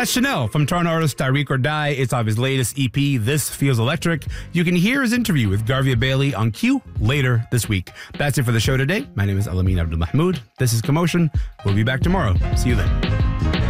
That's Chanel from Toronto artist Tyreek or Die. It's off his latest EP, This Feels Electric. You can hear his interview with Garvia Bailey on Q later this week. That's it for the show today. My name is Alamin Abdul Mahmoud. This is Commotion. We'll be back tomorrow. See you then.